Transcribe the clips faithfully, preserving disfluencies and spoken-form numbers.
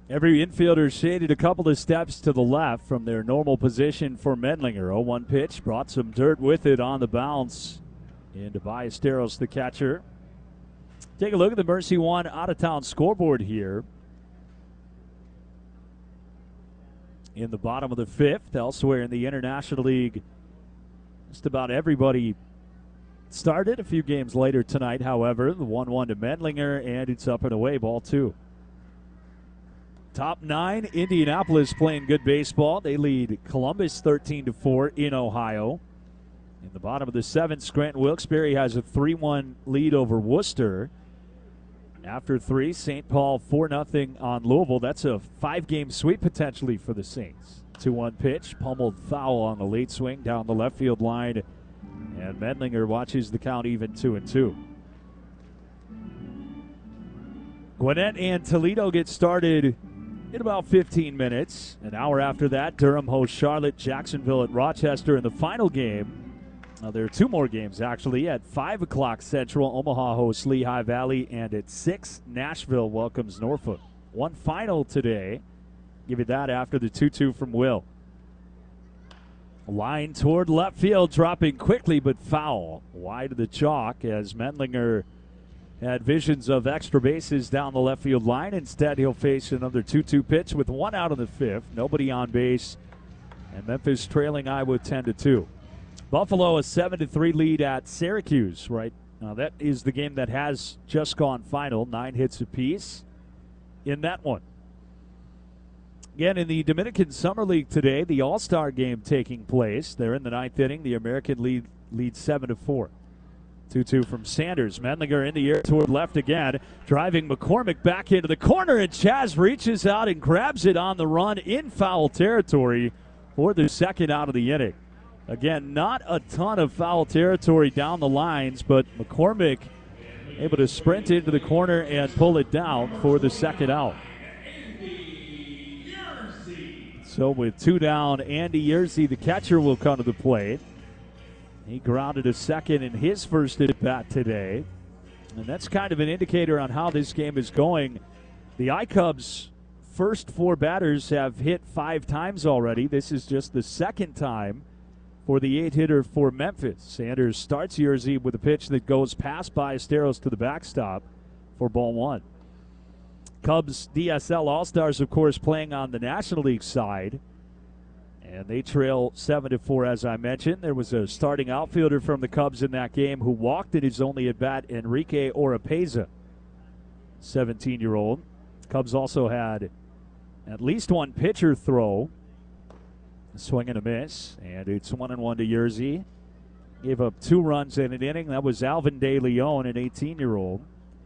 Every infielder shaded a couple of steps to the left from their normal position for Mendlinger. oh one pitch, brought some dirt with it on the bounce. Into Ballesteros, the catcher. Take a look at the Mercy One out-of-town scoreboard here. In the bottom of the fifth, elsewhere in the International League, just about everybody started. A few games later tonight, however, the one one to Mendlinger, and it's up and away, ball two. Top nine, Indianapolis playing good baseball. They lead Columbus thirteen to four in Ohio. In the bottom of the seventh, Scranton Wilkes-Barre has a three one lead over Worcester. After three, Saint Paul four nothing on Louisville. That's a five-game sweep potentially for the Saints. two one pitch, pummeled foul on the late swing down the left field line. And Mendlinger watches the count even two and two. Gwinnett and Toledo get started in about fifteen minutes. An hour after that, Durham hosts Charlotte, Jacksonville at Rochester in the final game. Now, there are two more games, actually. At five o'clock Central, Omaha hosts Lehigh Valley, and at six, Nashville welcomes Norfolk. One final today. Give you that after the two two from Will. Line toward left field, dropping quickly, but foul. Wide of the chalk as Mendlinger had visions of extra bases down the left field line. Instead, he'll face another two two pitch with one out in the fifth. Nobody on base. And Memphis trailing Iowa ten to two. Buffalo a seven to three lead at Syracuse, right? Now, that is the game that has just gone final. Nine hits apiece in that one. Again, in the Dominican Summer League today, the All-Star game taking place. They're in the ninth inning. The American lead leads seven to four. two two from Sanders. Mendlinger in the air toward left again. Driving McCormick back into the corner, and Chaz reaches out and grabs it on the run in foul territory for the second out of the inning. Again, not a ton of foul territory down the lines, but McCormick able to sprint into the corner and pull it down for the second out. So with two down, Andy Yerzy, the catcher, will come to the plate. He grounded a second in his first at-bat today. And that's kind of an indicator on how this game is going. The I-Cubs' first four batters have hit five times already. This is just the second time for the eight-hitter for Memphis. Sanders starts Yerzy with a pitch that goes past Ballesteros to the backstop for ball one. Cubs D S L All-Stars, of course, playing on the National League side. And they trail seven to four, as I mentioned. There was a starting outfielder from the Cubs in that game who walked in his only at-bat, Enrique Oropeza, seventeen-year-old. Cubs also had at least one pitcher throw. A swing and a miss, and it's one and one to Yerzy. Gave up two runs in an inning. That was Alvin De Leon, an eighteen-year-old.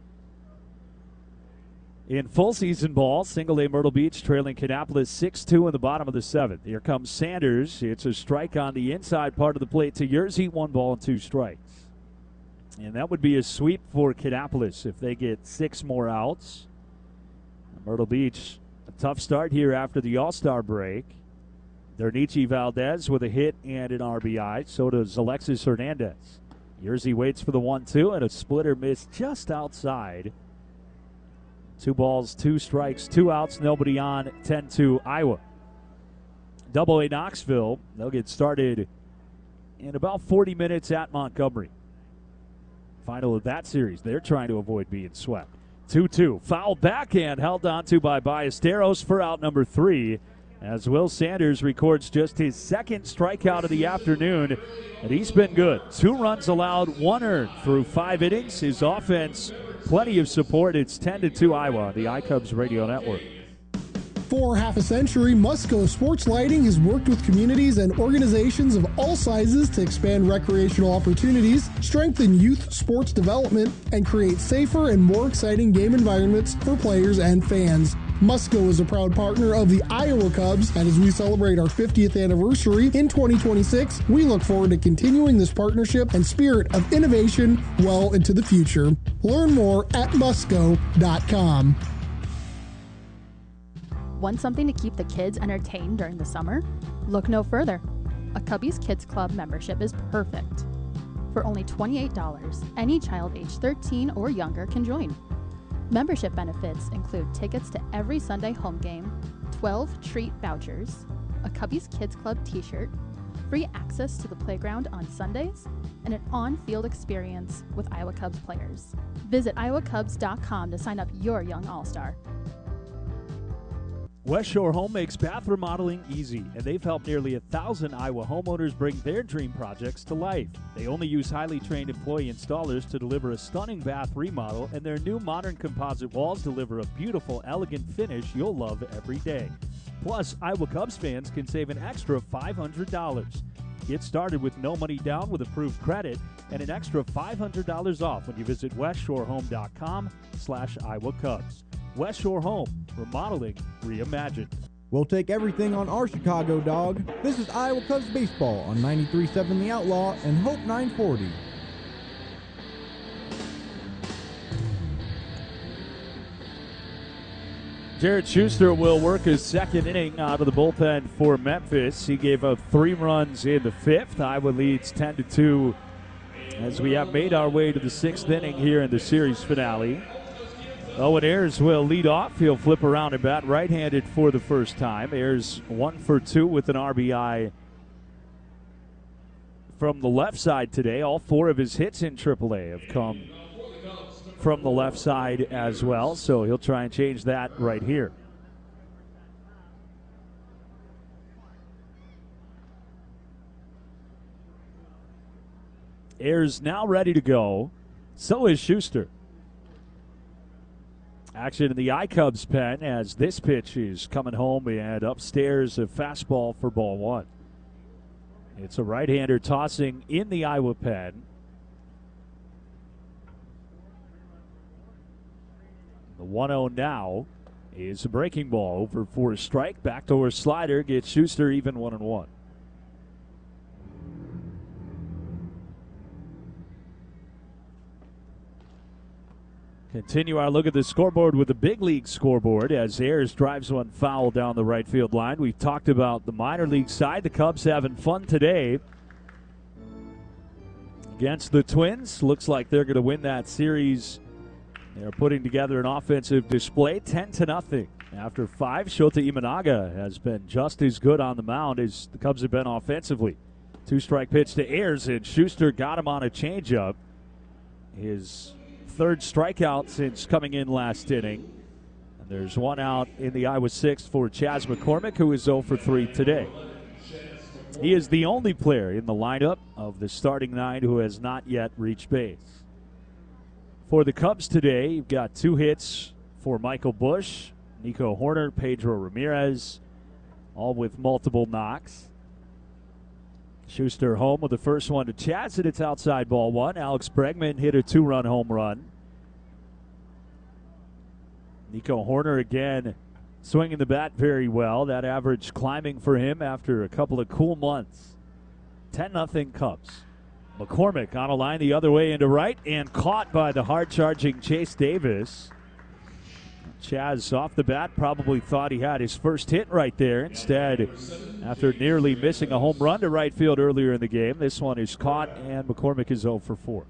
In full season ball, Single A Myrtle Beach trailing Kannapolis six two in the bottom of the seventh. Here comes Sanders. It's a strike on the inside part of the plate to Yerzy. One ball and two strikes. And that would be a sweep for Kannapolis if they get six more outs. Myrtle Beach, a tough start here after the All-Star break. Dernichi Valdez with a hit and an R B I. So does Alexis Hernandez. Yerzy waits for the one two, and a splitter miss just outside. Two balls, two strikes, two outs, nobody on, ten two Iowa. Double A Knoxville, they'll get started in about forty minutes at Montgomery. Final of that series, they're trying to avoid being swept. two two, foul backhand held onto by Ballesteros for out number three, as Will Sanders records just his second strikeout of the afternoon, and he's been good. Two runs allowed, one earned through five innings. His offense, plenty of support. It's ten to two Iowa, the iCubs Radio Network. For half a century, Musco Sports Lighting has worked with communities and organizations of all sizes to expand recreational opportunities, strengthen youth sports development, and create safer and more exciting game environments for players and fans. Musco is a proud partner of the Iowa Cubs, and as we celebrate our fiftieth anniversary in twenty twenty-six, we look forward to continuing this partnership and spirit of innovation well into the future. Learn more at musco dot com. Want something to keep the kids entertained during the summer? Look no further. A Cubbies Kids Club membership is perfect. For only twenty-eight dollars, any child age thirteen or younger can join. Membership benefits include tickets to every Sunday home game, twelve treat vouchers, a Cubbies Kids Club t-shirt, free access to the playground on Sundays, and an on-field experience with Iowa Cubs players. Visit iowa cubs dot com to sign up your young all-star. West Shore Home makes bath remodeling easy, and they've helped nearly a thousand Iowa homeowners bring their dream projects to life. They only use highly trained employee installers to deliver a stunning bath remodel, and their new modern composite walls deliver a beautiful, elegant finish you'll love every day. Plus, Iowa Cubs fans can save an extra five hundred dollars. Get started with no money down with approved credit and an extra five hundred dollars off when you visit west shore home dot com slash Iowa Cubs. West Shore Home, remodeling reimagined. We'll take everything on our Chicago dog. This is Iowa Cubs baseball on ninety-three point seven The Outlaw and Hope nine forty. Jared Schuster will work his second inning out of the bullpen for Memphis. He gave up three runs in the fifth. Iowa leads ten to two as we have made our way to the sixth inning here in the series finale. Owen Ayers will lead off. He'll flip around and bat right-handed for the first time. Ayers one for two with an R B I from the left side today. All four of his hits in triple A have come from the left side as well, so he'll try and change that right here. Ayers now ready to go. So is Schuster. Action in the iCubs pen as this pitch is coming home and upstairs a fastball for ball one. It's a right-hander tossing in the Iowa pen. The one oh now is a breaking ball over for a strike. Backdoor slider gets Schuster even one and one. Continue our look at the scoreboard with the big league scoreboard as Ayers drives one foul down the right field line. We've talked about the minor league side. The Cubs having fun today against the Twins. Looks like they're going to win that series. They're putting together an offensive display, ten to nothing. After five, Shota Imanaga has been just as good on the mound as the Cubs have been offensively. Two-strike pitch to Ayers, and Schuster got him on a changeup. His third strikeout since coming in last inning. And there's one out in the Iowa sixth for Chas McCormick, who is oh for three today. He is the only player in the lineup of the starting nine who has not yet reached base. For the Cubs today, you've got two hits for Michael Busch, Nico Horner, Pedro Ramirez, all with multiple knocks. Schuster home with the first one to Chas, and it's outside ball one. Alex Bregman hit a two-run home run. Nico Horner again swinging the bat very well. That average climbing for him after a couple of cool months. ten nothing Cubs. McCormick on a line the other way into right and caught by the hard-charging Chase Davis. Chas off the bat probably thought he had his first hit right there. Instead, after nearly missing a home run to right field earlier in the game, this one is caught and McCormick is oh for four.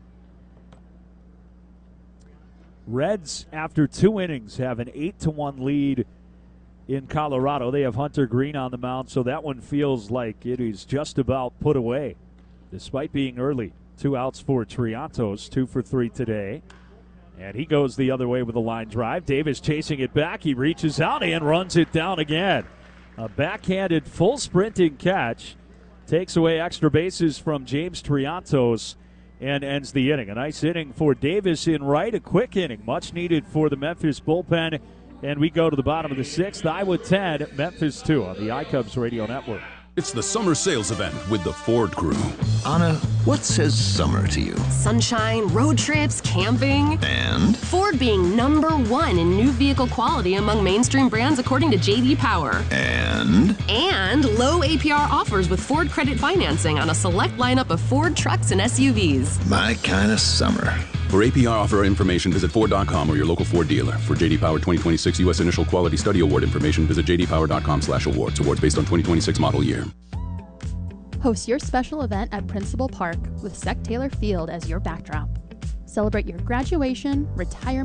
Reds, after two innings, have an eight to one lead in Colorado. They have Hunter Green on the mound, so that one feels like it is just about put away, despite being early. Two outs for Triantos, two for three today. And he goes the other way with a line drive. Davis chasing it back. He reaches out and runs it down again. A backhanded full sprinting catch takes away extra bases from James Triantos and ends the inning. A nice inning for Davis in right. A quick inning, much needed for the Memphis bullpen. And we go to the bottom of the sixth. Iowa ten, Memphis two on the iCubs Radio Network. It's the summer sales event with the Ford Crew. Anna, what says summer to you? Sunshine, road trips, camping. And? Ford being number one in new vehicle quality among mainstream brands according to J D Power. And? And low A P R offers with Ford credit financing on a select lineup of Ford trucks and S U Vs. My kind of summer. For A P R offer information, visit Ford dot com or your local Ford dealer. For J D Power twenty twenty-six U S Initial Quality Study Award information, visit j d power dot com slash awards. Awards based on twenty twenty-six model year. Host your special event at Principal Park with Sec Taylor Field as your backdrop. Celebrate your graduation, retirement,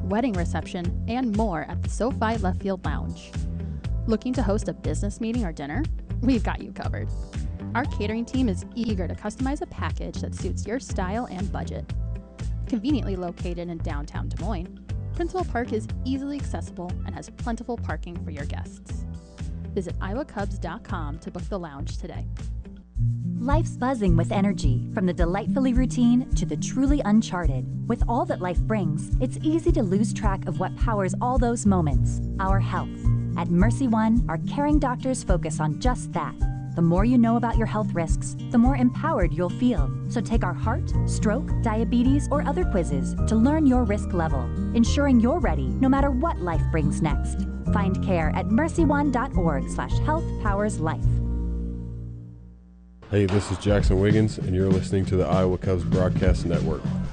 wedding reception, and more at the SoFi Left Field Lounge. Looking to host a business meeting or dinner? We've got you covered. Our catering team is eager to customize a package that suits your style and budget. Conveniently located in downtown Des Moines, Principal Park is easily accessible and has plentiful parking for your guests. Visit iowa cubs dot com to book the lounge today. Life's buzzing with energy, from the delightfully routine to the truly uncharted. With all that life brings, it's easy to lose track of what powers all those moments, our health. At Mercy One, our caring doctors focus on just that. The more you know about your health risks, the more empowered you'll feel. So take our heart, stroke, diabetes, or other quizzes to learn your risk level, ensuring you're ready no matter what life brings next. Find care at mercy one dot org slash health powers life. Hey, this is Jackson Wiggins, and you're listening to the Iowa Cubs Broadcast Network.